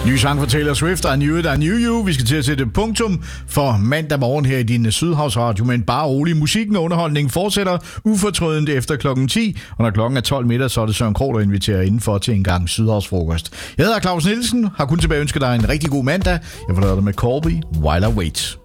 Ny sang fra Taylor Swift, I Knew It, I Knew You. Vi skal til at sætte punktum for mandag morgen her i din Sydhavsradio, men bare rolig. Musikken og underholdningen fortsætter ufortrødent efter klokken 10, og når klokken er 12 middag, så er det Søren Krog, der inviterer indenfor til en gang Sydhavsfrokost. Jeg hedder Claus Nielsen, har kun tilbage ønsket dig en rigtig god mandag. Jeg forlader dig med Corby, While I Wait.